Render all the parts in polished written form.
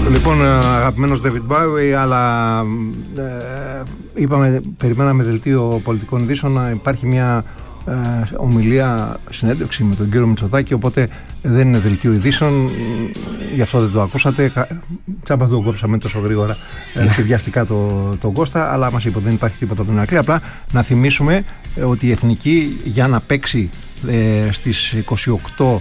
Λοιπόν, αγαπημένος David Bowie, αλλά περιμέναμε δελτίο πολιτικών ειδήσεων να υπάρχει μια ομιλία, συνέντευξη με τον κύριο Μητσοτάκη, οπότε δεν είναι δελτίο ειδήσεων, γι' αυτό δεν το ακούσατε. Τσάμπα το κόψαμε τόσο γρήγορα και βιαστικά τον Κώστα, αλλά μας είπε ότι δεν υπάρχει τίποτα από την Ηρακλή. Απλά να θυμίσουμε ότι η Εθνική για να παίξει στις 28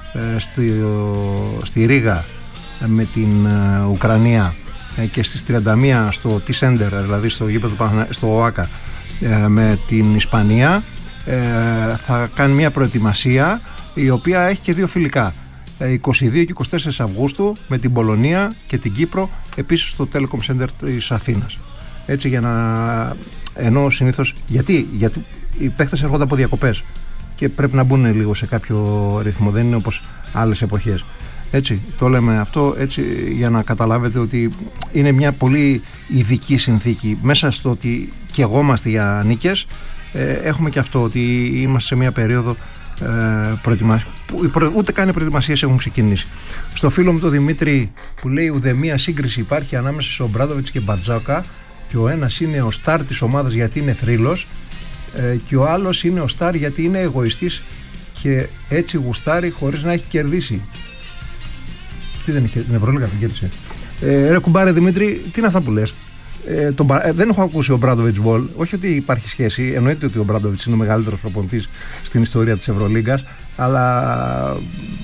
στη Ρήγα με την Ουκρανία και στις 31 στο T-Center, δηλαδή στο γήπεδο στο ΟΑΚΑ με την Ισπανία, θα κάνει μια προετοιμασία η οποία έχει και δύο φιλικά, 22 και 24 Αυγούστου με την Πολωνία και την Κύπρο, επίσης στο Telecom Center της Αθήνας. Έτσι, για να, ενώ συνήθως γιατί οι παίχτες έρχονται από διακοπές και πρέπει να μπουν λίγο σε κάποιο ρυθμό, δεν είναι όπως άλλες εποχές. Έτσι, το λέμε αυτό έτσι για να καταλάβετε ότι είναι μια πολύ ειδική συνθήκη. Μέσα στο ότι καιγόμαστε για νίκες, έχουμε και αυτό ότι είμαστε σε μια περίοδο που ούτε καν οι προετοιμασίες έχουν ξεκινήσει. Στο φίλο μου τον Δημήτρη που λέει ουδέμια σύγκριση υπάρχει ανάμεσα σε Ομπράντοβιτς και Μπαρτζόκα, και ο ένας είναι ο στάρ της ομάδας γιατί είναι θρύλος και ο άλλος είναι ο στάρ γιατί είναι εγωιστής και έτσι γουστάρει χωρίς να έχει κερδίσει. Τι δεν είχε, την Ευρωλίγα δεν κέρδισε. Ρε κουμπάρε Δημήτρη, τι είναι αυτά που λες? Δεν έχω ακούσει ο Μπράντοβιτς Μπολ. Όχι ότι υπάρχει σχέση, εννοείται ότι ο Μπράντοβιτς είναι ο μεγαλύτερος προπονητής στην ιστορία της Ευρωλίγκας, αλλά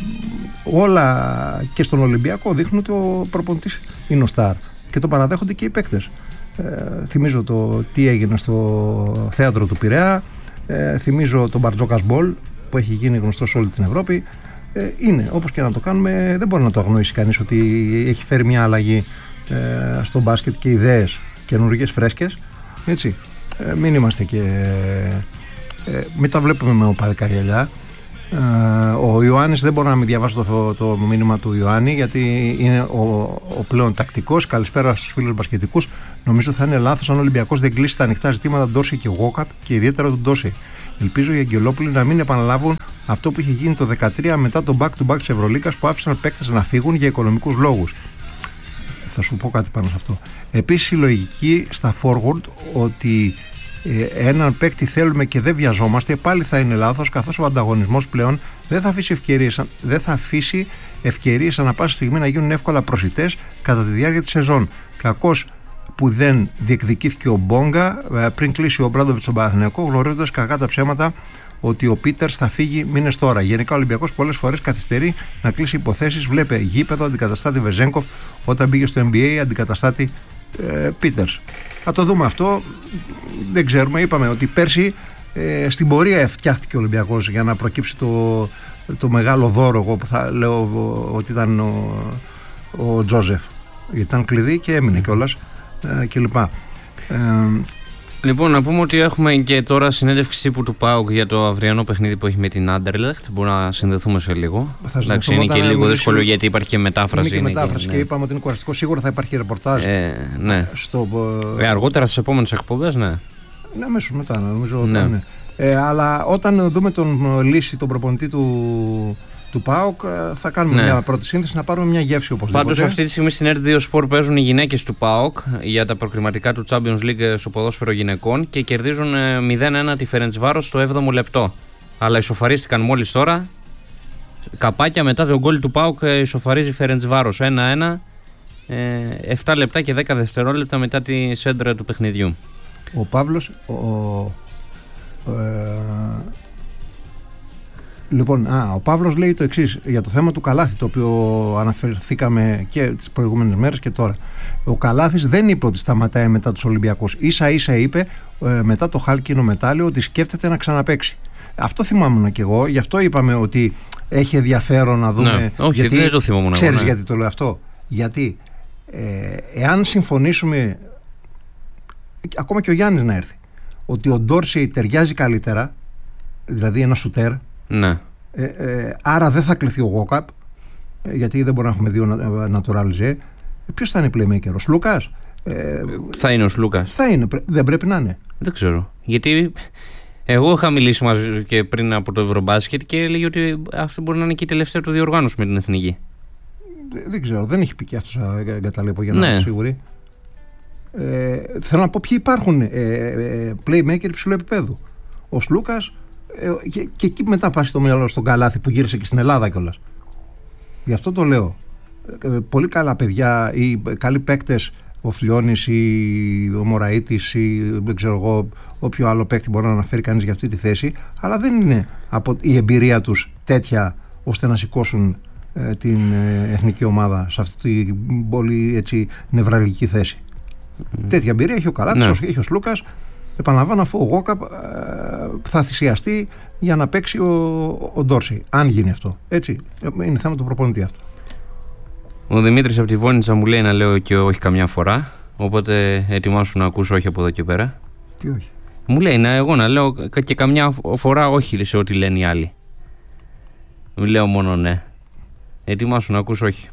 όλα και στον Ολυμπιακό δείχνουν ότι ο προπονητής είναι ο στάρ και το παραδέχονται και οι παίκτες. Θυμίζω το τι έγινε στο θέατρο του Πειραιά, θυμίζω τον Μπαρτζόκας Μπολ που έχει γίνει γνωστό σε όλη την Ευρώπη. Είναι, όπως και να το κάνουμε, δεν μπορεί να το αγνοήσει κανείς ότι έχει φέρει μια αλλαγή στο μπάσκετ και ιδέες καινούργιες, φρέσκες. Έτσι, μην είμαστε και μην τα βλέπουμε με οπαδικά γυαλιά. Ο Ιωάννης, δεν μπορώ να μην διαβάσω το μήνυμα του Ιωάννη, γιατί είναι ο πλέον τακτικός. Καλησπέρα στους φίλους μπασκετικούς. Νομίζω θα είναι λάθος αν ο Ολυμπιακός δεν κλείσει τα ανοιχτά ζητήματα Ντόρση και Γόκαπ και ιδιαίτερα του Ντόρση. Ελπίζω οι Αγγελόπουλοι να μην επαναλάβουν αυτό που είχε γίνει το 2013 μετά το back-to-back της Ευρωλίγκας που άφησαν παίκτες να φύγουν για οικονομικούς λόγους. Θα σου πω κάτι πάνω σε αυτό. Επίσης η λογική στα forward ότι έναν παίκτη θέλουμε και δεν βιαζόμαστε πάλι θα είναι λάθος, καθώς ο ανταγωνισμός πλέον δεν θα αφήσει ευκαιρίες ανά πάσα στιγμή να γίνουν εύκολα προσιτές κατά τη διάρκεια της σεζόν. Κακώς που δεν διεκδικήθηκε ο Μπόγκα πριν κλείσει ο Μπράντοβιτς στον Παναθηναϊκό, γνωρίζοντας κακά τα ψέματα ότι ο Πίτερς θα φύγει μήνες τώρα. Γενικά ο Ολυμπιακός πολλές φορές καθυστερεί να κλείσει υποθέσεις. Βλέπε γήπεδο, αντικαταστάτη Βεζέγκοφ, όταν πήγε στο NBA αντικαταστάτη Πίτερς. Θα το δούμε αυτό, δεν ξέρουμε. Είπαμε ότι πέρσι στην πορεία φτιάχτηκε ο Ολυμπιακός για να προκύψει το μεγάλο δώρο, εγώ που θα λέω ότι ήταν ο Τζόζεφ, ήταν κλειδί και έμεινε κιόλας κλπ. Λοιπόν, να πούμε ότι έχουμε και τώρα συνέντευξη τύπου του ΠΑΟΚ για το αυριανό παιχνίδι που έχει με την Άντερλεχτ. Μπορούμε να συνδεθούμε σε λίγο. Εντάξει, είναι και λίγο δύσκολο γιατί υπάρχει και μετάφραση. Είναι και μετάφραση και είπαμε ότι είναι κουραστικό. Σίγουρα θα υπάρχει ρεπορτάζ. Ναι. Αργότερα στις επόμενες εκπομπές, ναι. Ναι, αμέσως μετά, νομίζω. Ναι. Αλλά όταν δούμε τον Λύση, τον προπονητή του ΠΑΟΚ, θα κάνουμε μια πρώτη σύνθεση να πάρουμε μια γεύση οπωσδήποτε. Πάντως αυτή τη στιγμή στην RT2 Sport παίζουν οι γυναίκες του ΠΑΟΚ για τα προκριματικά του Champions League στο ποδόσφαιρο γυναικών και κερδίζουν 0-1 τη Φερεντσβάρος στο 7ο λεπτό. Αλλά ισοφαρίστηκαν μόλις τώρα. Καπάκια μετά τον γκολ του ΠΑΟΚ ισοφαρίζει η Φερεντσβάρος 1-1. 7 λεπτά και 10 δευτερόλεπτα μετά τη σέντρα του παιχνιδιού. Ο Παύλος Λοιπόν, ο Παύλος λέει το εξής για το θέμα του Καλάθι, το οποίο αναφερθήκαμε και τις προηγούμενες μέρες και τώρα. Ο Καλάθης δεν είπε ότι σταματάει μετά τους Ολυμπιακούς. Ίσα ίσα είπε μετά το χάλκινο μετάλλιο ότι σκέφτεται να ξαναπαίξει. Αυτό θυμάμαι και εγώ, γι' αυτό είπαμε ότι έχει ενδιαφέρον να δούμε. Ναι, όχι, γιατί, δεν το θυμόμουν. Ξέρεις γιατί το λέω αυτό? Γιατί εάν συμφωνήσουμε, ακόμα και ο Γιάννης να έρθει, ότι ο Ντόρσεϊ ταιριάζει καλύτερα, δηλαδή ένα σουτέρ, ναι. Άρα δεν θα κληθεί ο Γόκαπ, γιατί δεν μπορούμε να έχουμε δύο naturalize. Ποιος θα είναι playmaker, ο Σλούκας? Θα είναι ο Σλούκας. Θα είναι, δεν πρέπει να είναι. Δεν ξέρω. Γιατί εγώ είχα μιλήσει μαζί και πριν από το Ευρωμπάσκετ και έλεγε ότι αυτή μπορεί να είναι και η τελευταία του διοργάνωση με την Εθνική. Δεν ξέρω, δεν έχει πει και αυτός εγκαταλείπω για να είμαι σίγουρη. Θέλω να πω ποιοι υπάρχουν playmaker υψηλού επίπεδου. Ο Σλούκας και εκεί μετά πάει στο μυαλό στον Καλάθι που γύρισε και στην Ελλάδα κιόλας. Γι' αυτό το λέω. Πολύ καλά παιδιά ή καλοί παίκτες, ο Φλιώνης ή ο Μωραΐτης ή δεν ξέρω εγώ όποιο άλλο παίκτη μπορεί να αναφέρει κανείς για αυτή τη θέση, αλλά δεν είναι από η εμπειρία τους τέτοια ώστε να σηκώσουν την εθνική ομάδα σε αυτή την πολύ έτσι νευραλγική θέση. Τέτοια εμπειρία έχει ο Καλάθης, έχει ο Σλούκας. Επαναλαμβάνω, αφού ο Γόκαπ θα θυσιαστεί για να παίξει ο Ντόρση, αν γίνει αυτό. Έτσι, είναι θέμα του προπονητή αυτό. Ο Δημήτρης από τη Βόνιτσα μου λέει να λέω και όχι καμιά φορά. Οπότε ετοιμάσου να ακούσω όχι από εδώ και πέρα. Τι όχι? Μου λέει εγώ να λέω και καμιά φορά όχι σε ό,τι λένε οι άλλοι. Μου λέω μόνο ναι. Ετοιμάσου να ακούσω όχι.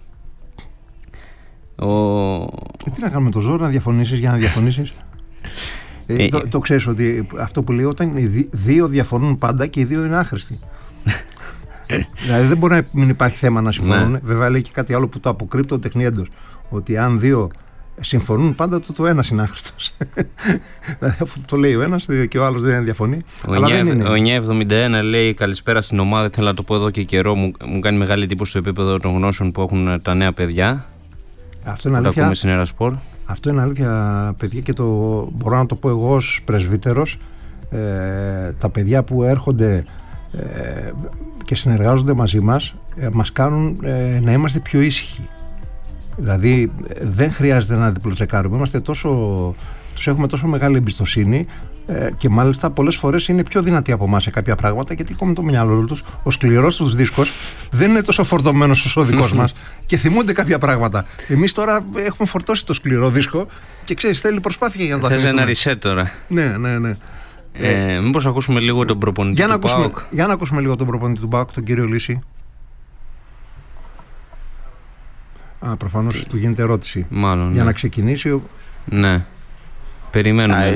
Τι να κάνουμε το ζώο, να διαφωνήσεις για να διαφωνήσεις? Το ξέρεις ότι αυτό που λέει, όταν οι δύο διαφωνούν πάντα και οι δύο είναι άχρηστοι. Δηλαδή δεν μπορεί να μην υπάρχει θέμα να συμφωνούν. Ναι. Βέβαια λέει και κάτι άλλο που το αποκρύπτει ο τεχνίαντος, ότι αν δύο συμφωνούν πάντα το ένας είναι άχρηστος. Δηλαδή αφού το λέει ο ένας και ο άλλος δεν διαφωνεί. Ο 971 λέει καλησπέρα στην ομάδα. Θέλω να το πω εδώ και καιρό. Μου κάνει μεγάλη εντύπωση στο επίπεδο των γνώσεων που έχουν τα νέα παιδιά. Αυτό είναι αλήθεια. Αυτό είναι αλήθεια, παιδιά, και μπορώ να το πω εγώ ως πρεσβύτερος. Τα παιδιά που έρχονται και συνεργάζονται μαζί μας μας κάνουν να είμαστε πιο ήσυχοι. Δηλαδή δεν χρειάζεται να διπλοτσεκάρουμε, τους έχουμε τόσο μεγάλη εμπιστοσύνη και μάλιστα πολλές φορές είναι πιο δυνατοί από εμάς σε κάποια πράγματα, γιατί έχουμε το μυαλό τους, ο σκληρός τους δίσκος δεν είναι τόσο φορτωμένος όσο ο δικός μας και θυμούνται κάποια πράγματα. Εμείς τώρα έχουμε φορτώσει το σκληρό δίσκο και ξέρεις, θέλει προσπάθεια για να τα θυμηθούμε. Θες ένα reset τώρα. Ναι. Μήπως ακούσουμε λίγο τον προπονητή του ΠΑΟΚ? Για να ακούσουμε λίγο τον προπονητή του ΠΑΟΚ, τον κύριο Λύση. Προφανώς του γίνεται ερώτηση. Μάλλον, για να ξεκινήσει. Ναι. Περιμένουμε.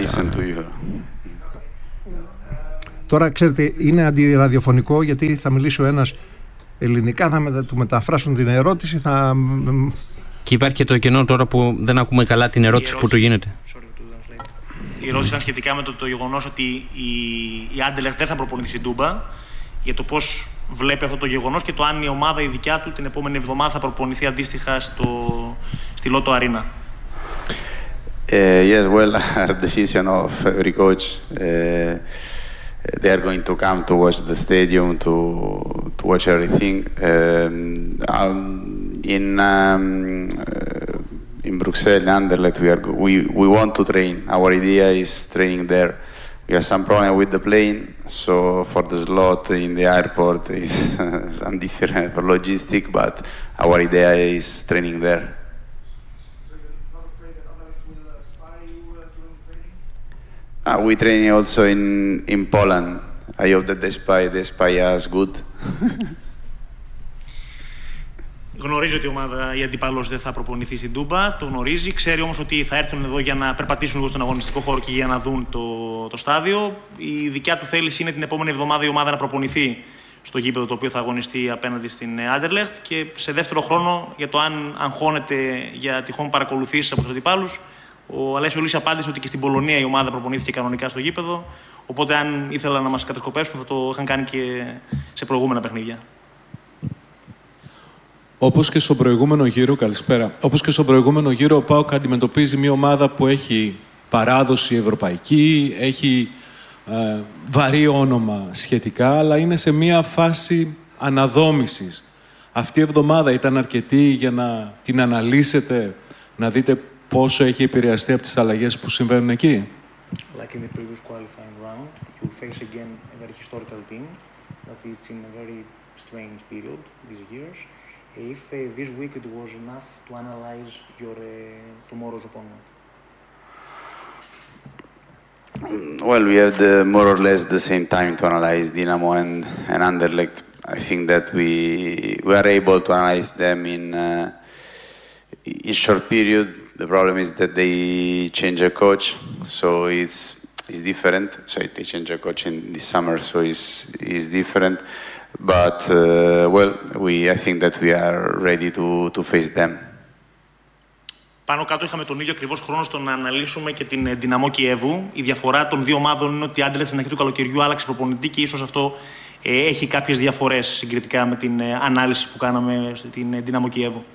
Τώρα ξέρετε, είναι αντιραδιοφωνικό, γιατί θα μιλήσει ο ένας ελληνικά, θα του μεταφράσουν την ερώτηση. Και υπάρχει και το κενό τώρα που δεν ακούμε καλά την ερώτηση που του γίνεται. Η ερώτηση ήταν σχετικά με το γεγονός ότι η Anderlecht δεν θα προπονηθεί στην Τούμπα, για το πώς βλέπει αυτό το γεγονός και το αν η ομάδα η δικιά του την επόμενη εβδομάδα θα προπονηθεί αντίστοιχα στη Lotto Arena. Yes, well, our decision of every coach. They are going to come to watch the stadium, to watch everything. In Bruxelles, Anderlecht, we want to train. Our idea is training there. We have some problem with the plane, so for the slot in the airport is some different for logistic, but our idea is training there. We train also in Poland. I hope that they spy us good. Γνωρίζει ότι η ομάδα, η αντίπαλος, δεν θα προπονηθεί στην Τούμπα, το γνωρίζει. Ξέρει όμως ότι θα έρθουν εδώ για να περπατήσουν λίγο στον αγωνιστικό χώρο και για να δουν το στάδιο. Η δικιά του θέληση είναι την επόμενη εβδομάδα η ομάδα να προπονηθεί στο γήπεδο το οποίο θα αγωνιστεί απέναντι στην Anderlecht, και σε δεύτερο χρόνο, για το αν αγχώνεται για τυχόν παρακολουθήσεις από τους αντιπάλους, ο Αλέσιο Λύση απάντησε ότι και στην Πολωνία η ομάδα προπονήθηκε κανονικά στο γήπεδο. Οπότε, αν ήθελαν να μας κατασκοπεύσουν, θα το είχαν κάνει και σε προηγούμενα παιχνίδια. Όπως και στον προηγούμενο γύρο, καλησπέρα. Όπως και στον προηγούμενο γύρο, ο ΠΑΟΚ αντιμετωπίζει μια ομάδα που έχει παράδοση ευρωπαϊκή, έχει βαρύ όνομα σχετικά, αλλά είναι σε μια φάση αναδόμησης. Αυτή η εβδομάδα ήταν αρκετή για να την αναλύσετε, να δείτε πόσο έχει επηρεαστεί από τις αλλαγές που συμβαίνουν εκεί? Like in the previous qualifying round, you face again a very historical team that is in a very strange period these years. If this week it was enough to analyze your tomorrow's opponent? Well, we had more or less the same time to analyze Dinamo and Anderlecht. I think that we are able to analyze them in short period. The problem is that they change a coach, so it's different. So they change a coach in this summer, so it's different. But I think that we are ready to face them. Πάνω κάτω είχαμε τον ίδιο ακριβώς χρόνο στο να αναλύσουμε και την Δυναμό Κιέβου. Η διαφορά των δύο ομάδων είναι ότι η Άντερλεχτ στην αρχή του καλοκαιριού άλλαξε προπονητή και ίσως αυτό έχει κάποιες διαφορές συγκριτικά με την ανάλυση που κάναμε στην Δυναμό Κιέβου.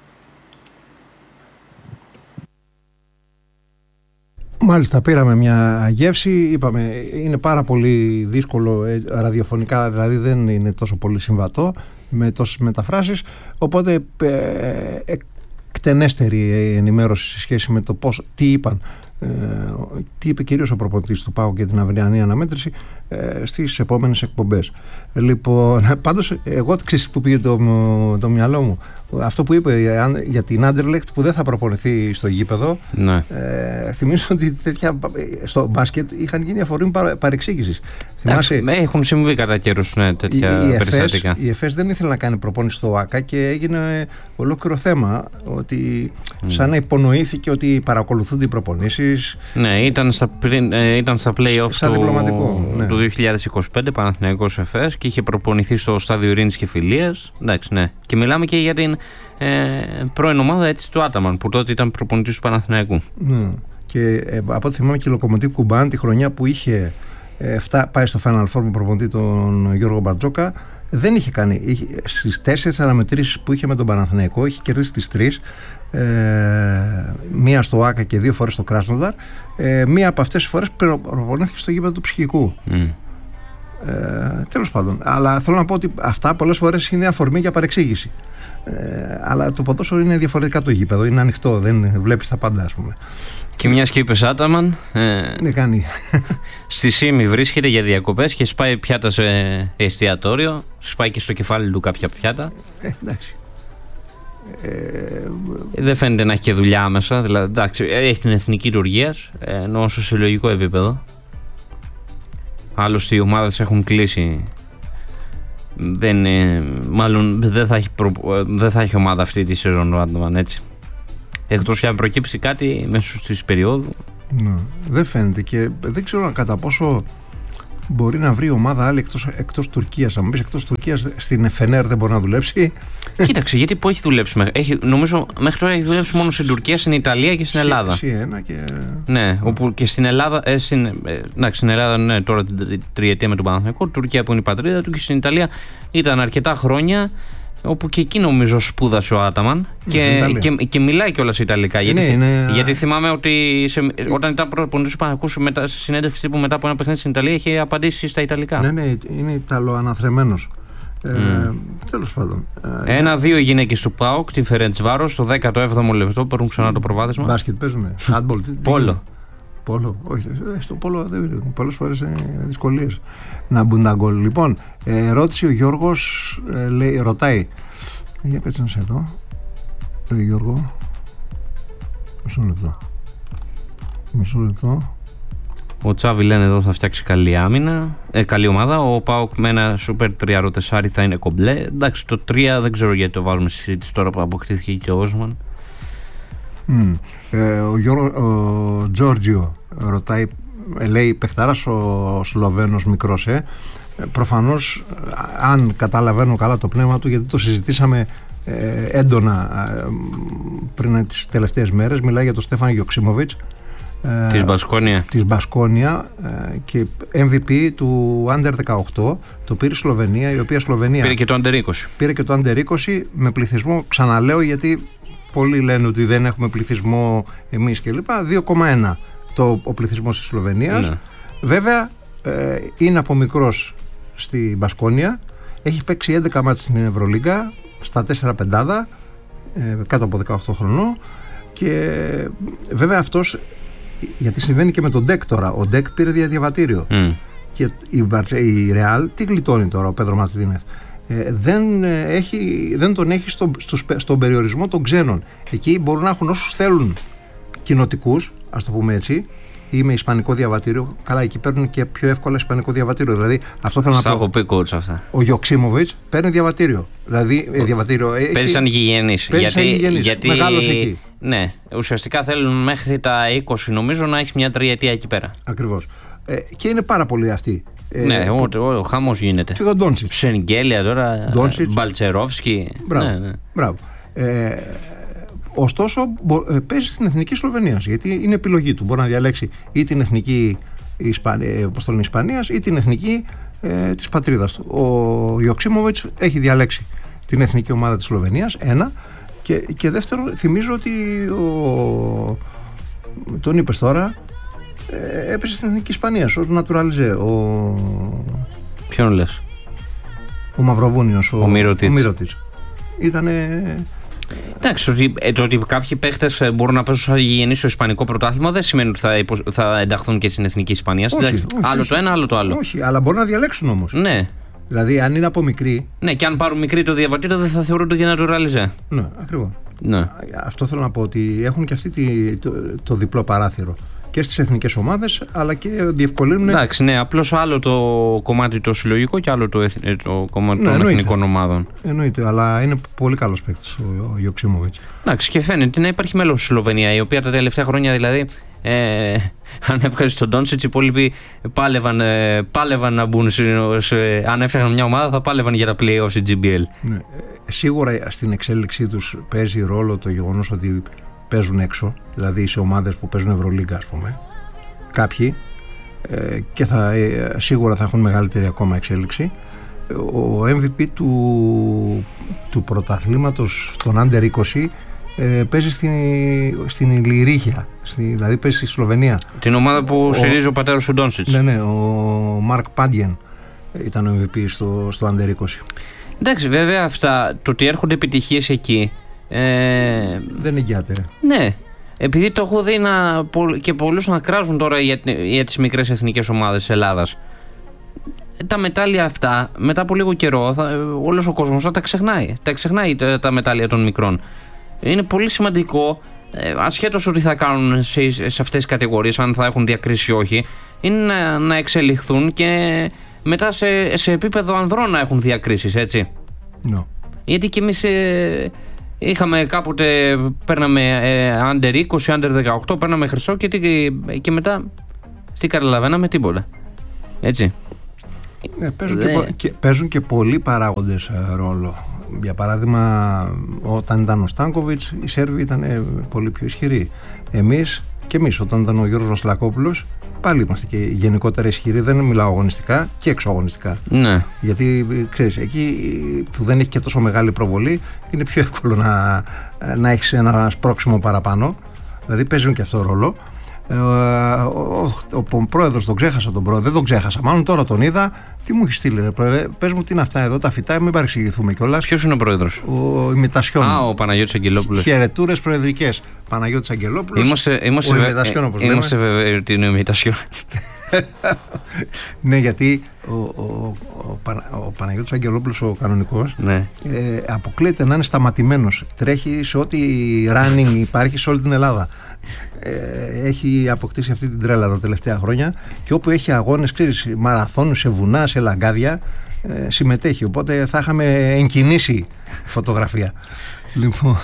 Μάλιστα, πήραμε μια γεύση. Είπαμε, είναι πάρα πολύ δύσκολο ραδιοφωνικά, δηλαδή δεν είναι τόσο πολύ συμβατό με τόσες μεταφράσεις. Οπότε εκτενέστερη ενημέρωση σε σχέση με το τι είπαν, τι είπε κυρίως ο προπονητής του ΠΑΟΚ για την αυριανή αναμέτρηση στις επόμενες εκπομπές. Λοιπόν, πάντως εγώ ξέρεις που πήγε το μυαλό μου, αυτό που είπε για την Άντερλεχτ που δεν θα προπονηθεί στο γήπεδο. Ναι. Θυμίζω ότι στο μπάσκετ είχαν γίνει αφορμή παρεξήγησης. Έχουν συμβεί κατά καιρούς τέτοια περιστατικά. Η ΕΦΕΣ δεν ήθελε να κάνει προπόνηση στο ΆΚΑ και έγινε ολόκληρο θέμα ότι σαν να υπονοήθηκε ότι παρακολουθούνται οι προπονήσεις. Ναι, ήταν στα play-off του 2025 Παναθηναϊκός ΕΦΕΣ και είχε προπονηθεί στο στάδιο ειρήνης και φιλίας. Εντάξει, ναι. Και μιλάμε και για την πρώην ομάδα έτσι, του Άταμαν που τότε ήταν προπονητής του Παναθηναϊκού. Ναι. Και από ό,τι θυμάμαι και η Λοκομοτίβ Κουμπάν τη χρονιά που είχε πάει στο Final Four με προπονητή τον Γιώργο Μπαρτζόκα, δεν είχε κάνει. Στις 4 αναμετρήσεις που είχε με τον Παναθηναϊκό είχε κερδίσει τις 3. Μία στο ΆΚΑ και 2 φορές στο Κράσνονταρ. Μία από αυτές τις φορές προπονήθηκε στο γήπεδο του Ψυχικού. Τέλος πάντων. Αλλά θέλω να πω ότι αυτά πολλές φορές είναι αφορμή για παρεξήγηση. Αλλά το ποδόσφαιρο είναι διαφορετικά το γήπεδο. Είναι ανοιχτό, δεν βλέπεις τα πάντα, ας πούμε. Και μιας και είπες Άταμαν, κάνει. στη Σύμη βρίσκεται για διακοπές και σπάει πιάτα σε εστιατόριο. Σπάει και στο κεφάλι του κάποια πιάτα. Εντάξει. Δεν φαίνεται να έχει και δουλειά άμεσα. Δηλαδή, εντάξει, έχει την εθνική λειτουργίας, ενώ σε συλλογικό επίπεδο. Άλλωστε οι ομάδες έχουν κλείσει. Μάλλον δεν θα έχει ομάδα αυτή τη σεζόν του Άταμαν, έτσι. Εκτός και αν προκύψει κάτι μέσω της περίοδου. Ναι, δεν φαίνεται και δεν ξέρω κατά πόσο μπορεί να βρει ομάδα άλλη εκτός Τουρκίας. Αν μπεις εκτός Τουρκίας, στην Φενέρ δεν μπορεί να δουλέψει. Κοίταξε, γιατί που έχει δουλέψει. Νομίζω μέχρι τώρα έχει δουλέψει μόνο στην Τουρκία, στην Ιταλία και στην Ελλάδα. Ναι, όπου και στην Ελλάδα. Στην Ελλάδα, ναι, τώρα την τριετία με τον Παναθηναϊκό. Τουρκία που είναι η πατρίδα του, και στην Ιταλία ήταν αρκετά χρόνια. Όπου και εκεί νομίζω σπούδασε ο Άταμαν και μιλάει κιόλας Ιταλικά. Γιατί θυμάμαι ότι όταν ήταν προπονητής του Παναθηναϊκού σε συνέντευξη τύπου μετά από ένα παιχνίδι στην Ιταλία είχε απαντήσει στα Ιταλικά. Ναι, είναι Ιταλοαναθρεμένος. Τέλος πάντων. 1-2 οι γυναίκες του ΠΑΟΚ, την Φερεντσβάρος, στο 17ο λεπτό. Παίρνουν ξανά το προβάδισμα. Μπάσκετ παίζουνε. Πόλο. Όχι, στο πόλο δεν είναι. Πολλές φορές δυσκολίες να μπουν τα γκολ. Λοιπόν, ρώτησε ο Γιώργος, ρωτάει. Για κάτσε να σε δω. Γιώργο. Μισό λεπτό. Ο Τσάβη λένε εδώ θα φτιάξει καλή άμυνα. Καλή ομάδα. Ο ΠΑΟΚ με ένα σούπερ 3-4 θα είναι κομπλέ. Εντάξει, το 3 δεν ξέρω γιατί το βάζουμε στη συζήτηση τώρα που αποκτήθηκε και ο Όσμαν. Ο Τζόρτζιο ρωτάει, λέει παιχτάρας ο Σλοβαίνος μικρός, προφανώς αν καταλαβαίνω καλά το πνεύμα του, γιατί το συζητήσαμε έντονα πριν τις τελευταίες μέρες, μιλάει για τον Στέφαν Γιοξίμοβιτς της Μπασκόνια και MVP του Under 18, το πήρε η Σλοβενία, η οποία Σλοβενία πήρε και το Under 20 με πληθυσμό, ξαναλέω γιατί πολλοί λένε ότι δεν έχουμε πληθυσμό εμείς κλπ. 2,1 ο πληθυσμός της Σλοβενίας. Ναι. Βέβαια είναι από μικρός στη Μπασκόνια. Έχει παίξει 11 μάτς στην Ευρωλίγκα στα 4 πεντάδα, κάτω από 18 χρονών. Και βέβαια αυτός, γιατί συμβαίνει και με τον Ντεκ τώρα. Ο Ντεκ πήρε διαβατήριο. Και η Ρεάλ τι γλιτώνει τώρα ο Πέδρο Μαρτίνεθ. Δεν τον έχει στον περιορισμό των ξένων. Εκεί μπορούν να έχουν όσους θέλουν κοινοτικούς, ας το πούμε έτσι, ή με ισπανικό διαβατήριο. Καλά, εκεί παίρνουν και πιο εύκολα ισπανικό διαβατήριο. Δηλαδή, αυτό θέλω να πω. Έχω πει coach αυτά. Ο Γιοξίμοβιτς παίρνει διαβατήριο. Δηλαδή, διαβατήριο. Παίζει σαν γηγενής. Γιατί μεγάλος εκεί. Ναι, ουσιαστικά θέλουν μέχρι τα 20 νομίζω να έχει μια τριετία εκεί πέρα. Ακριβώς. Και είναι πάρα πολλοί αυτοί. Ναι, ο χαμός γίνεται. Και τον Ντόντσιτς. Σενγκέλια τώρα, Μπαλτσερόφσκι. Μπράβο. Ωστόσο, παίζει στην εθνική Σλοβενίας, γιατί είναι επιλογή του. Μπορεί να διαλέξει ή την εθνική Ισπανίας ή την εθνική της πατρίδας του. Ο Ιοξίμοβιτς έχει διαλέξει την εθνική ομάδα της Σλοβενίας, ένα. Και δεύτερο, θυμίζω ότι τον είπες τώρα, έπαιζε στην εθνική Ισπανίας ως naturalizé. Ποιον λες? Ο Μαυροβούνιος, ο Μύρωτιτς. Ήτανε... Εντάξει, το ότι κάποιοι παίχτες μπορούν να παίζουν σαν γηγενείς στο ισπανικό πρωτάθλημα δεν σημαίνει ότι θα ενταχθούν και στην εθνική Ισπανία. Άλλο το ένα, άλλο το άλλο. Όχι, αλλά μπορούν να διαλέξουν όμως. Ναι. Δηλαδή, αν είναι από μικρή. Ναι, και αν πάρουν μικρή το διαβατήριο, δεν θα θεωρούνται για naturalizé. Ναι, ακριβώς. Ναι. Αυτό θέλω να πω, ότι έχουν και αυτοί το διπλό παράθυρο. Και στις εθνικές ομάδες, αλλά και διευκολύνουν. Εντάξει, ναι, απλώς άλλο το κομμάτι το συλλογικό και άλλο το κομμάτι των εθνικών ομάδων. Εννοείται, αλλά είναι πολύ καλός παίκτης ο Ιοξίμοβιτς. Εντάξει, και φαίνεται να υπάρχει μέλος στη Σλοβενία, η οποία τα τελευταία χρόνια δηλαδή. Αν έβγαζε τον Ντόντσιτς, οι υπόλοιποι πάλευαν να μπουν. Αν έφτιαχναν μια ομάδα, θα πάλευαν για τα play-offs στη GBL. Ναι. Σίγουρα στην εξέλιξή τους παίζει ρόλο το γεγονός ότι παίζουν έξω, δηλαδή σε ομάδες που παίζουν Ευρωλίγκα, ας πούμε. Κάποιοι και σίγουρα θα έχουν μεγαλύτερη ακόμα εξέλιξη. Ο MVP του πρωταθλήματος των Under 20 παίζει στην Ηλιρίγια, δηλαδή παίζει στη Σλοβενία. Την ομάδα που στηρίζει ο πατέρας του Ντόντσιτς. Ναι, ο Μαρκ Πάντιεν ήταν ο MVP στο Under 20. Εντάξει, βέβαια αυτά, το ότι έρχονται επιτυχίες εκεί δεν εγγυάται. Ναι, επειδή το έχω δει και πολλούς να κράζουν τώρα για τις μικρές εθνικές ομάδες της Ελλάδας. Τα μετάλλια αυτά, μετά από λίγο καιρό, όλος ο κόσμος θα τα ξεχνάει. Τα ξεχνάει τα μετάλλια των μικρών. Είναι πολύ σημαντικό, ασχέτως ότι θα κάνουν σε αυτές τις κατηγορίες, αν θα έχουν διακρίσει ή όχι, είναι να εξελιχθούν και μετά σε επίπεδο ανδρών να έχουν διακρίσεις, έτσι. No. Γιατί και εμείς είχαμε κάποτε, παίρναμε under 20, under 18, παίρναμε χρυσό και μετά τι καταλαβαίναμε, τίποτα. Έτσι. Ναι, παίζουν και πολλοί παράγοντες ρόλο. Για παράδειγμα, όταν ήταν ο Στάνκοβιτς, οι Σέρβοι ήταν πολύ πιο ισχυροί. Εμείς, όταν ήταν ο Γιώργος Βασιλακόπουλος, πάλι είμαστε και γενικότερα ισχυροί. Δεν μιλάω αγωνιστικά και εξωαγωνιστικά. Ναι. Γιατί ξέρεις, εκεί που δεν έχει και τόσο μεγάλη προβολή, είναι πιο εύκολο να έχεις ένα σπρώξιμο παραπάνω. Δηλαδή παίζουν και αυτό ρόλο. Ο πρόεδρος τον ξέχασα, δεν τον ξέχασα. Μάλλον τώρα τον είδα. Τι μου έχει στείλει, ρε πρόεδρε, πες μου τι είναι αυτά εδώ, τα φυτά, μην παρεξηγηθούμε κιόλας. Ποιος είναι ο πρόεδρος? Ο Ημιτασιόν. Ο Παναγιώτης Αγγελόπουλος. Χαιρετούρες προεδρικές. Παναγιώτης Αγγελόπουλος. Είμαστε βέβαιοι ότι είναι ο Ημιτασιόν. Ναι, γιατί ο Παναγιώτης Αγγελόπουλος, ο κανονικός, ναι, αποκλείεται να είναι σταματημένος. Τρέχει σε ό,τι running υπάρχει σε όλη την Ελλάδα. Έχει αποκτήσει αυτή την τρέλα τα τελευταία χρόνια και όπου έχει αγώνες, ξέρεις, μαραθώνους σε βουνά, σε λαγκάδια, συμμετέχει, οπότε θα είχαμε εγκινήσει φωτογραφία. Λοιπόν,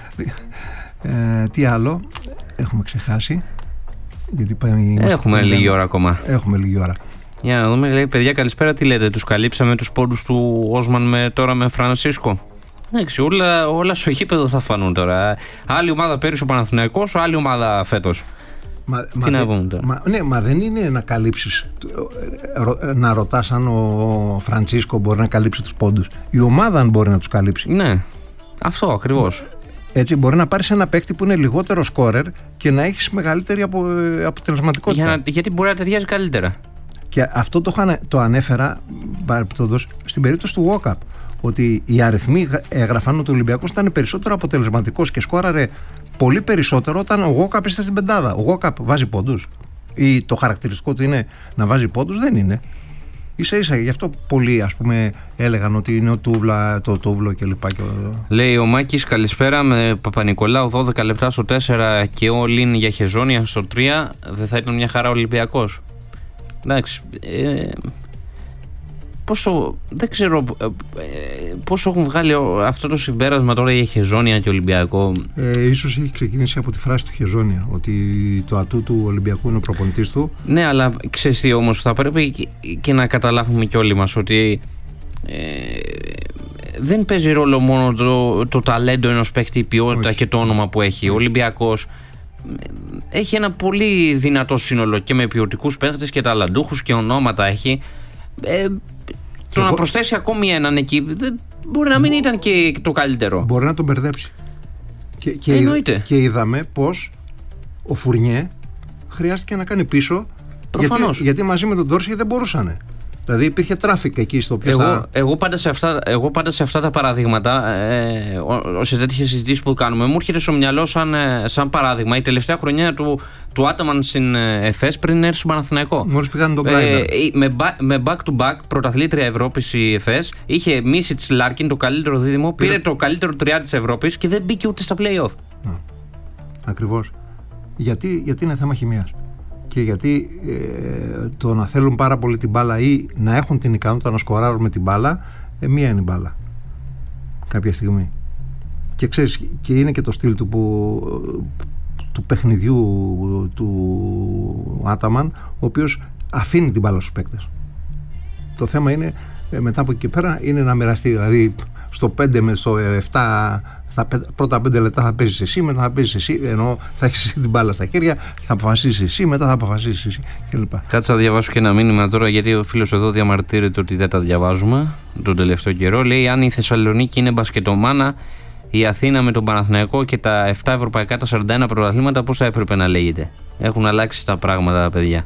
τι άλλο έχουμε ξεχάσει? Γιατί έχουμε λίγη ώρα ακόμα. Έχουμε λίγη ώρα. Για να δούμε, λέει, παιδιά, καλησπέρα, τι λέτε, τους καλύψαμε τους πόντους του Όσμαν τώρα με Φρανσίσκο? Εντάξει, όλα στο γήπεδο θα φανούν τώρα. Άλλη ομάδα πέρυσι ο Παναθηναϊκός, άλλη ομάδα φέτος. Τι να πούμε τώρα. Μα δεν είναι να καλύψεις, να ρωτάς αν ο Φραντσίσκο μπορεί να καλύψει τους πόντους. Η ομάδα αν μπορεί να τους καλύψει. Ναι, αυτό ακριβώς. Έτσι μπορεί να πάρεις ένα παίκτη που είναι λιγότερο σκόρερ και να έχεις μεγαλύτερη αποτελεσματικότητα. Γιατί μπορεί να ταιριάζει καλύτερα. Και αυτό το ανέφερα παρεπτόντως στην περίπτωση του Walkup. Ότι οι αριθμοί έγραφαν ότι ο Ολυμπιακός ήταν περισσότερο αποτελεσματικός και σκόραρε πολύ περισσότερο όταν ο Walkup είστε στην πεντάδα. Ο Walkup βάζει πόντους? Ή το χαρακτηριστικό του είναι να βάζει πόντους? Δεν είναι. Ίσα-ίσα, γι' αυτό πολλοί, ας πούμε, έλεγαν ότι είναι το Τούβλο κλπ. Λέει ο Μάκης, καλησπέρα, με Παπα-Νικολάου 12 λεπτά στο 4 και all in για Χεζόνια στο 3. Δεν θα ήταν μια χαρά Ολυμπιακός? Εντάξει. δεν ξέρω πόσο έχουν βγάλει αυτό το συμπέρασμα τώρα για Χεζόνια και Ολυμπιακό. Ίσως έχει ξεκινήσει από τη φράση του Χεζόνια, ότι το ατού του Ολυμπιακού είναι ο προπονητής του. Ναι, αλλά ξέρεις τι όμως, θα πρέπει και να καταλάβουμε κι όλοι μας ότι δεν παίζει ρόλο μόνο το ταλέντο ενός παίκτη, η ποιότητα και το όνομα που έχει. Ο Ολυμπιακός έχει ένα πολύ δυνατό σύνολο και με ποιοτικούς παίκτες και ταλαντούχους και ονόματα έχει. Το να προσθέσει ακόμη έναν εκεί μπορεί να μην ήταν και το καλύτερο. Μπορεί να τον μπερδέψει. Και είδαμε πως ο Φουρνιέ χρειάστηκε να κάνει πίσω. Προφανώς. Γιατί μαζί με τον Ντόρση δεν μπορούσανε. Δηλαδή υπήρχε τράφικ εκεί στο οποίο. Εγώ πάντα σε αυτά τα παραδείγματα, σε τέτοιες συζητήσεις που κάνουμε, μου έρχεται στο μυαλό σαν παράδειγμα η τελευταία χρονιά του Άταμαν στην ΕΦΕΣ πριν έρθει στο Παναθηναϊκό. Μόλις πήγαν τον Κλάιμπερ. Με back-to-back πρωταθλήτρια Ευρώπης η ΕΦΕΣ, είχε Μίσιτς Λάρκιν το καλύτερο δίδυμο, πήρε το καλύτερο τριάρι της Ευρώπης και δεν μπήκε ούτε στα play-off. Ακριβώς. Γιατί είναι θέμα χημίας. Και γιατί το να θέλουν πάρα πολύ την μπάλα ή να έχουν την ικανότητα να σκοράρουν με την μπάλα, μία είναι η μπάλα κάποια στιγμή. Και ξέρεις, και είναι και το στυλ του παιχνιδιού του Άταμαν, ο οποίος αφήνει την μπάλα στους παίκτες. Το θέμα είναι μετά από εκεί και πέρα είναι να μοιραστεί. Δηλαδή στο 5 με στο 7, στα πρώτα 5 λεπτά θα παίζεις εσύ, μετά θα παίζεις εσύ, ενώ θα έχεις εσύ την μπάλα στα χέρια, θα αποφασίσεις εσύ, μετά θα αποφασίσεις εσύ κλπ. Κάτσε να διαβάσω και ένα μήνυμα τώρα, γιατί ο φίλος εδώ διαμαρτύρεται ότι δεν τα διαβάζουμε τον τελευταίο καιρό. Λέει: αν η Θεσσαλονίκη είναι μπασκετομάνα, η Αθήνα με τον Παναθηναϊκό και τα 7 ευρωπαϊκά, τα 41 πρωταθλήματα, πώς θα έπρεπε να λέγεται? Έχουν αλλάξει τα πράγματα, παιδιά.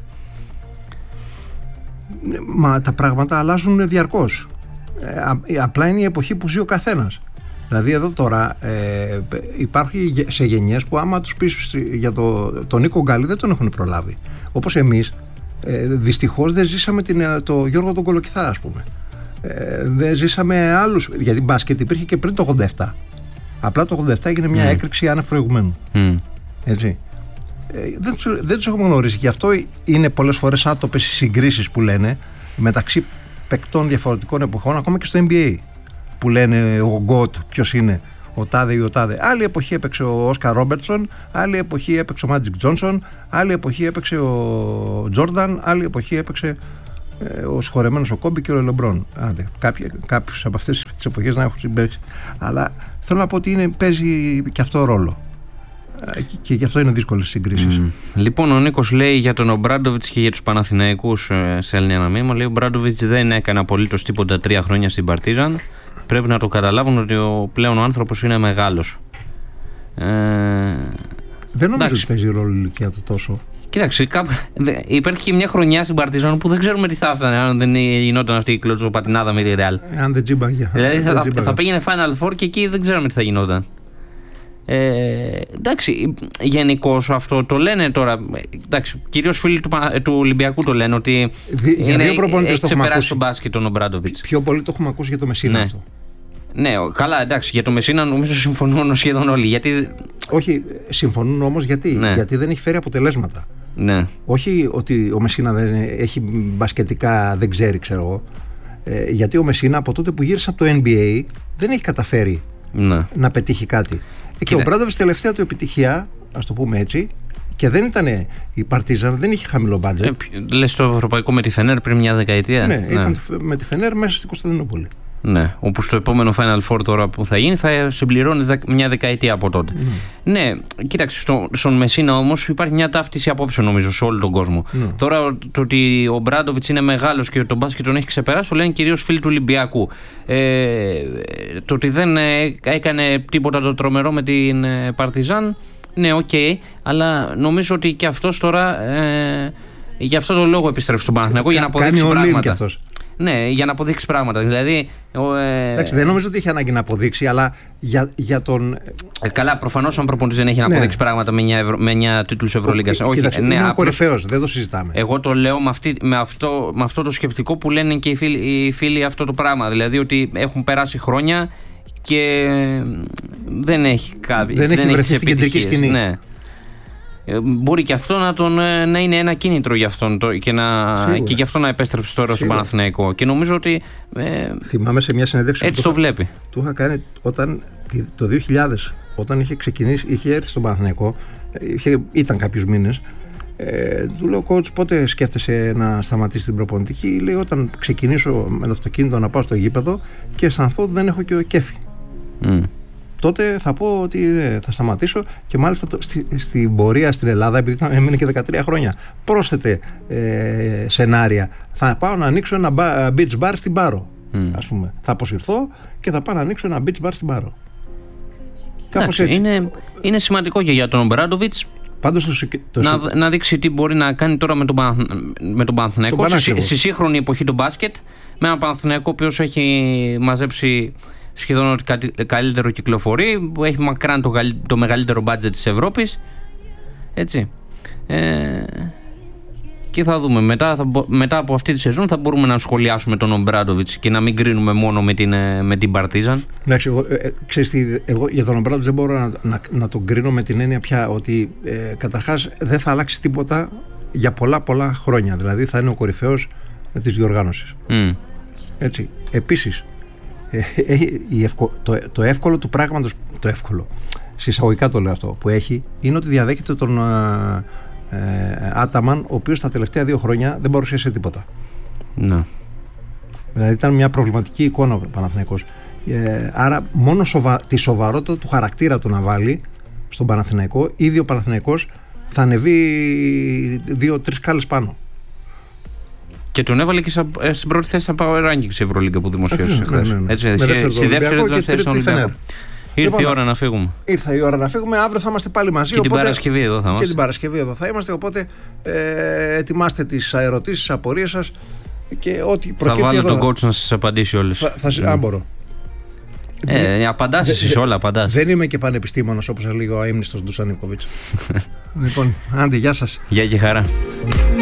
Μα τα πράγματα αλλάζουν διαρκώς. Απλά είναι η εποχή που ζει ο καθένας. Δηλαδή εδώ τώρα υπάρχει σε γενιές που άμα τους πεις για τον Νίκο Γκάλη δεν τον έχουν προλάβει. Όπως εμείς δυστυχώς δεν ζήσαμε το Γιώργο τον Κολοκυθά, ας πούμε. Δεν ζήσαμε άλλους, γιατί μπάσκετ υπήρχε και πριν το 87. Απλά το 87 έγινε μια έκρηξη άνευ προηγουμένου. Έτσι. Δεν τους έχουμε γνωρίσει. Γι' αυτό είναι πολλές φορές άτοπες οι συγκρίσεις που λένε μεταξύ παικτών διαφορετικών εποχών, ακόμα και στο NBA. Που λένε ο Γκότ, ποιος είναι, ο τάδε ή ο τάδε. Άλλη εποχή έπαιξε ο Όσκαρ Ρόμπερτσον, άλλη εποχή έπαιξε ο Μάτζικ Τζόνσον, άλλη εποχή έπαιξε ο Τζόρνταν, άλλη εποχή έπαιξε ο συγχωρεμένος ο Κόμπι και ο Λεμπρόν. Άντε, κάποιους από αυτές τις εποχές να έχουν συμπέσει. Αλλά θέλω να πω ότι παίζει και αυτό ρόλο. Και γι' αυτό είναι δύσκολες συγκρίσεις. Λοιπόν, ο Νίκος λέει για τον Ομπράντοβιτς και για τους Παναθηναϊκούς, στέλνει ένα μήνυμα. Λέει: ο Ομπράντοβιτς δεν έκανε απολύτως τίποτα 3 χρόνια στην Παρτίζαν. Πρέπει να το καταλάβουν ότι πλέον ο άνθρωπος είναι μεγάλος. Δεν νομίζω ότι παίζει ρόλο η ηλικία του τόσο. Κοίταξε, υπήρχε και μια χρονιά στην Παρτίζαν που δεν ξέρουμε τι θα έφτανε αν δεν γινόταν αυτή η κλωτσοπατινάδα με τη Ρεάλ. Αν δεν τζίμπαγε. Δηλαδή θα πήγαινε Final Four και εκεί δεν ξέρουμε τι θα γινόταν. Εντάξει, γενικώς αυτό το λένε τώρα. Εντάξει, κυρίως φίλοι του Ολυμπιακού το λένε ότι έχει ξεπεράσει τον μπάσκετ τον Ομπράντοβιτς. Πιο πολύ το έχουμε ακούσει για το Μεσίνα αυτό. Ναι, καλά, εντάξει, για το Μεσίνα νομίζω συμφωνούν σχεδόν όλοι. Γιατί... Όχι, συμφωνούν όμως γιατί δεν έχει φέρει αποτελέσματα. Ναι. Όχι ότι ο Μεσίνα δεν έχει μπασκετικά, δεν ξέρει, ξέρω εγώ. Γιατί ο Μεσίνα από τότε που γύρισε από το NBA δεν έχει καταφέρει να πετύχει κάτι. Και ο Ομπράντοβιτς τελευταία του επιτυχία, ας το πούμε έτσι, και δεν ήταν η Παρτίζαν, δεν είχε χαμηλό μπάτζετ. Λες το ευρωπαϊκό με τη Φενέρ πριν μια δεκαετία. Ναι, ήταν με τη Φενέρ μέσα στην Κωνσταντινούπολη. Ναι, όπου στο επόμενο Final Four τώρα που θα γίνει θα συμπληρώνει μια δεκαετία από τότε. Ναι, κοίταξε, στον Μεσίνα όμως υπάρχει μια ταύτιση απόψε νομίζω σε όλο τον κόσμο. Τώρα το ότι ο Ομπράντοβιτς είναι μεγάλος και τον μπάσκετ τον έχει ξεπεράσει το λένε κυρίως φίλοι του Ολυμπιακού. Το ότι δεν έκανε τίποτα το τρομερό με την Παρτιζάν, ναι, οκ, αλλά νομίζω ότι και αυτός τώρα γι' αυτό το λόγο επιστρέφει στον Παναθηναϊκό για να αποδείξει πράγματα. Ναι, για να αποδείξει πράγματα. Δηλαδή, εντάξει, δεν νομίζω ότι έχει ανάγκη να αποδείξει, αλλά για τον. Καλά, προφανώς αν προπονητής δεν έχει να αποδείξει πράγματα με 9 τίτλους Ευρωλίγκας. Όχι, είναι ο κορυφαίος, δεν το συζητάμε. Εγώ το λέω με αυτό το σκεπτικό που λένε και οι φίλοι αυτό το πράγμα. Δηλαδή ότι έχουν περάσει χρόνια και δεν έχει βρεθεί στην κεντρική σκηνή. Ναι. Μπορεί και αυτό να είναι ένα κίνητρο για αυτόν και γι' αυτό να επέστρεψε τώρα στον Παναθηναϊκό. Και νομίζω ότι. Θυμάμαι σε μια συνέντευξη έτσι το βλέπει. Του είχα κάνει το 2000, όταν είχε ξεκινήσει, είχε έρθει στον Παναθηναϊκό, ήταν κάποιους μήνες. Του λέω, coach, πότε σκέφτεσαι να σταματήσει την προπονητική? Λέει, όταν ξεκινήσω με το αυτοκίνητο να πάω στο γήπεδο και αισθανθώ ότι δεν έχω και κέφι. Τότε θα πω ότι θα σταματήσω. Και μάλιστα στην πορεία στην Ελλάδα, επειδή έμεινε και 13 χρόνια, πρόσθετε σενάρια. Θα πάω να ανοίξω ένα beach bar στην Πάρο, ας πούμε. Θα αποσυρθώ και θα πάω να ανοίξω ένα beach bar στην Πάρο. Κάπως έτσι. Είναι σημαντικό και για τον Ομπράντοβιτς να δείξει τι μπορεί να κάνει τώρα με τον Παναθηναϊκό στη σύγχρονη εποχή του μπάσκετ, με έναν Παναθηναϊκό ο οποίος έχει μαζέψει σχεδόν ότι καλύτερο κυκλοφορεί, που έχει μακράν το μεγαλύτερο μπάτζετ της Ευρώπης, έτσι. Και θα δούμε μετά από αυτή τη σεζόν θα μπορούμε να σχολιάσουμε τον Ομπράντοβιτς και να μην κρίνουμε μόνο με την Παρτίζαν. Εντάξει, εγώ για τον Ομπράντοβιτς δεν μπορώ να τον κρίνω με την έννοια πια ότι καταρχάς δεν θα αλλάξει τίποτα για πολλά χρόνια. Δηλαδή θα είναι ο κορυφαίος της διοργάνωσης. Έτσι. Επίσης, το εύκολο του πράγματος, το εύκολο, συσσαγωγικά το λέω αυτό, που έχει, είναι ότι διαδέχεται τον Άταμαν, ο οποίος τα τελευταία 2 χρόνια δεν παρουσίασε τίποτα. Ναι. Δηλαδή ήταν μια προβληματική εικόνα ο Παναθηναϊκός. Άρα μόνο τη σοβαρότητα του χαρακτήρα του να βάλει στον Παναθηναϊκό, ήδη ο Παναθηναϊκός θα ανεβεί 2-3 σκάλες πάνω. Και τον έβαλε και στην πρώτη θέση στα Power Rankings της Ευρωλίγκα που δημοσίευσε χθες. Ναι. Στη δεύτερη θέση στον Ολυμπιακό. Ήρθε η ώρα να φύγουμε. Ήρθε η ώρα να φύγουμε. Αύριο θα είμαστε πάλι μαζί. Και την Παρασκευή εδώ θα είμαστε. Και την Παρασκευή εδώ θα είμαστε. Οπότε ετοιμάστε τις ερωτήσεις, τις απορίες σας και ό,τι προκύπτει. Θα βάλω τον coach να σας απαντήσει όλες. Αν μπορώ. Απαντάς εσείς όλα, απαντάς. Δεν είμαι και πανεπιστήμονος όπως έλεγε ο αείμνηστος Ντούσαν Ιβκοβίτς. Λοιπόν, άντε, γεια σας. Γεια και χαρά.